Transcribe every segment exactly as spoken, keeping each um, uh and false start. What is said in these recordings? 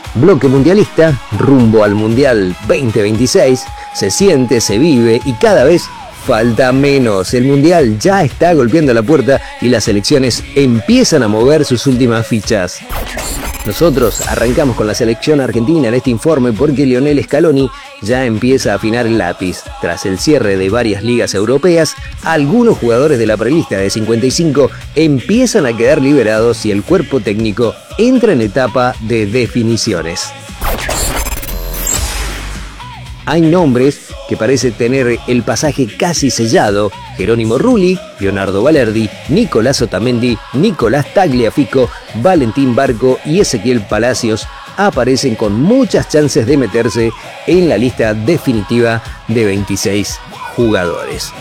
Bloque mundialista, rumbo al Mundial veinte veintiséis, se siente, se vive y cada vez falta menos. El Mundial ya está golpeando la puerta y las selecciones empiezan a mover sus últimas fichas. Nosotros arrancamos con la selección argentina en este informe porque Lionel Scaloni ya empieza a afinar el lápiz. Tras el cierre de varias ligas europeas, algunos jugadores de la prelista de cincuenta y cinco empiezan a quedar liberados y el cuerpo técnico entra en etapa de definiciones. Hay nombres que parecen tener el pasaje casi sellado: Jerónimo Rulli, Leonardo Balerdi, Nicolás Otamendi, Nicolás Tagliafico, Valentín Barco y Ezequiel Palacios aparecen con muchas chances de meterse en la lista definitiva de veintiséis jugadores.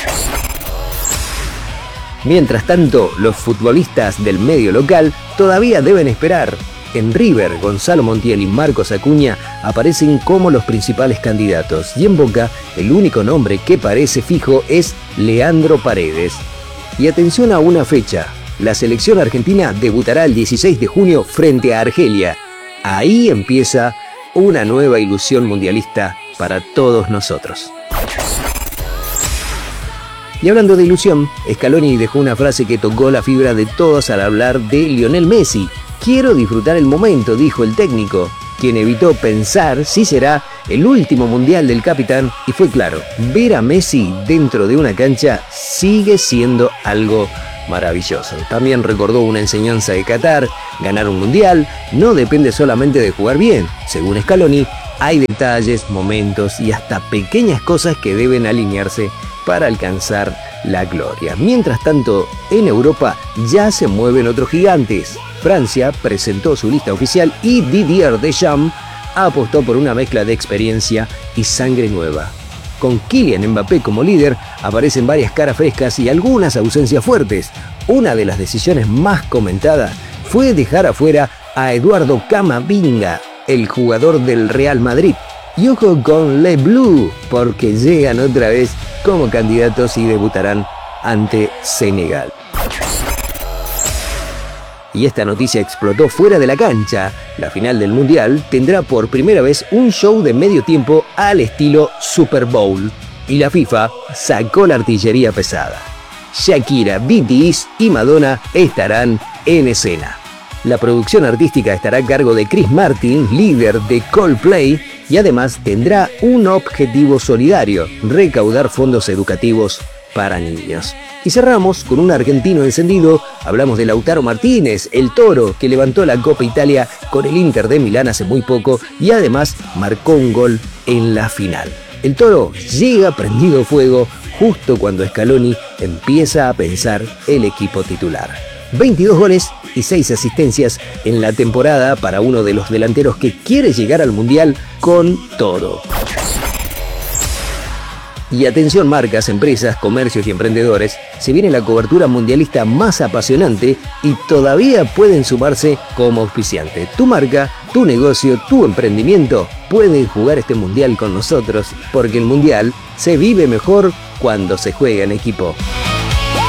Mientras tanto, los futbolistas del medio local todavía deben esperar. En River, Gonzalo Montiel y Marcos Acuña aparecen como los principales candidatos y en Boca el único nombre que parece fijo es Leandro Paredes. Y atención a una fecha: la selección argentina debutará el dieciséis de junio frente a Argelia. Ahí empieza una nueva ilusión mundialista para todos nosotros. Y hablando de ilusión, Scaloni dejó una frase que tocó la fibra de todos al hablar de Lionel Messi. Quiero disfrutar el momento, dijo el técnico, quien evitó pensar si será el último mundial del capitán, y fue claro: ver a Messi dentro de una cancha sigue siendo algo maravilloso. También recordó una enseñanza de Qatar: ganar un mundial no depende solamente de jugar bien. Según Scaloni, hay detalles, momentos y hasta pequeñas cosas que deben alinearse para alcanzar la gloria. Mientras tanto, en Europa ya se mueven otros gigantes. Francia presentó su lista oficial y Didier Deschamps apostó por una mezcla de experiencia y sangre nueva. Con Kylian Mbappé como líder aparecen varias caras frescas y algunas ausencias fuertes. Una de las decisiones más comentadas fue dejar afuera a Eduardo Camavinga, el jugador del Real Madrid. Y ojo con Les Bleus, porque llegan otra vez como candidatos y debutarán ante Senegal. Y esta noticia explotó fuera de la cancha. La final del Mundial tendrá por primera vez un show de medio tiempo al estilo Super Bowl. Y la FIFA sacó la artillería pesada. Shakira, B T S y Madonna estarán en escena. La producción artística estará a cargo de Chris Martin, líder de Coldplay, y además tendrá un objetivo solidario: recaudar fondos educativos para niños. Y cerramos con un argentino encendido. Hablamos de Lautaro Martínez, el Toro, que levantó la Copa Italia con el Inter de Milán hace muy poco y además marcó un gol en la final. El Toro llega prendido fuego justo cuando Scaloni empieza a pensar el equipo titular. veintidós goles y seis asistencias en la temporada para uno de los delanteros que quiere llegar al Mundial con todo. Y atención marcas, empresas, comercios y emprendedores, se viene la cobertura mundialista más apasionante y todavía pueden sumarse como auspiciante. Tu marca, tu negocio, tu emprendimiento pueden jugar este mundial con nosotros, porque el mundial se vive mejor cuando se juega en equipo.